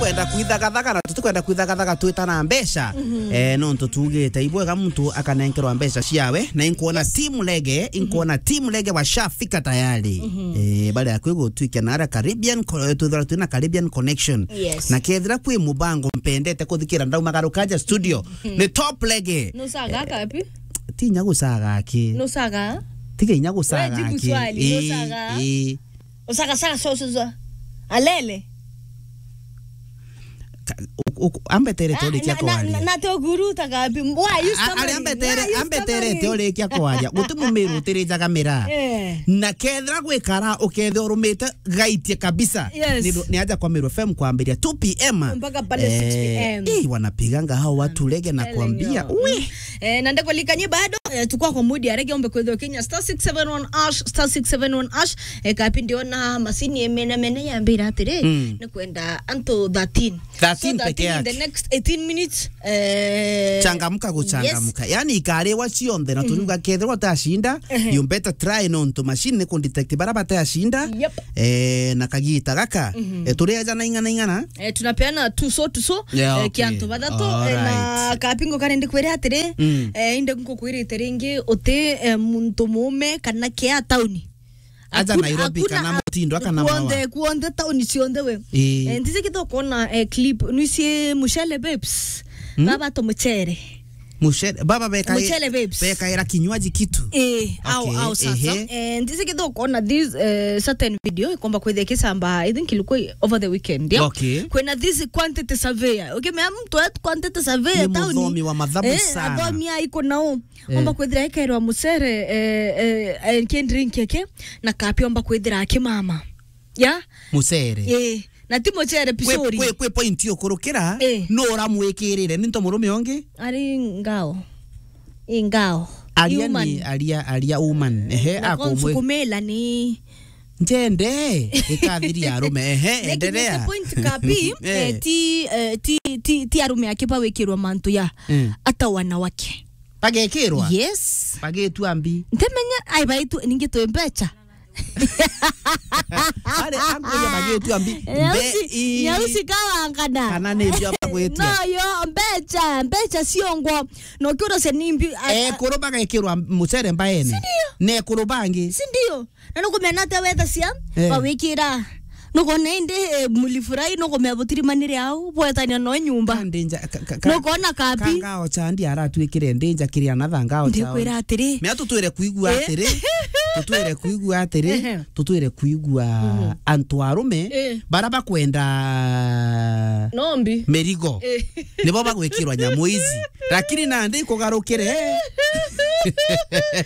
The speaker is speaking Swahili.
tutukwenda kuithagathagana tutukwenda kuithagathagaga twitana mbesha no tutugite ibwega mtu akanenkerwa mbesha ciawe na inkuona team lege inkuona team lege washafika tayari baada ya kwego tuikia na Caribbean tuna Caribbean connection na kethira kwi mubango mpendete kuthikira ndau magarukaja studio ni top lege no saga kapi tinya gusaga ki no saga tige inya gusaga ki no saga osaga so alele ambetere tole kia kwaria na te guru takapi why you somebody ambetere tole kia kwaria gutumumiru tirijaga mira na kethra gwikara ukethe urumite gaitie kabisa ni aja kwa Meru FM kuambiria 2 pm mpaka pale 6 pm wanapiganga hao watu lege na kuambia na ndeko likanye bado tukua kwa mudi ya rege ombe kwetho Kenya *671# kapi ndio na masini emene ya mbira atire ni kwenda anto 13 peke yake. In the next 18 minutes changamka kuchangamka yani ikare wacionthe na turuga kethwa tashinda you better try no to machine ku detect baraba tashinda na kagita gaka tureja na ingana tunapeana tuso kianto badato na kapingo karende kwere atire inde nko kwirite ringi ote muntu mume kana kia tauni aja Nairobi kana mutindo kana mawa kuonde tauni sionde we ndize kito kona clip nuisi mushele babes baba to mchere mushele baba beka era kinywaji kitu au sasa ndize kito kona this certain video kwamba kwethe kisamba I think ilikuwa over the weekend kwena this quantity survey me mtu at quantity survey tauni mudhomi wa madhabu sana adhomi iko nao omba kwethira ikairwa musere ken drink yake na kapi omba kwethira akimama ya musere na timo chere pisori kwe point yo kurukira no ramwekirire ninto murume onge ari ingao alia woman akomwe kumela ni njende ikathiria arume endelea point kapi ti arume akipa wekirwa mantu ya ata wanawake pagekirwa yes pagetu ambi ntemenya ai baitu ningeto mbecha ale angoja bagetu ambi nyausi kawangana kana ne bya bagwetu no yo mbecha siongo no kuro se nimbi kuroba gekirwa mucere mbaene ne kurobangi sindio na nukumena te wetha cia bawikira nuko nende mulifurai nuko mebutiri manire au bwetania no nyumba nuko na kapi ngao chandi aratwikire ndenja kiria na thangao chao ndikwira atiri me tutwire kuigua atiri tutwire kuigua antwarume baraba kwenda nombi merigo nibo bagwikirwa nyamu izi lakini nandi kugarukire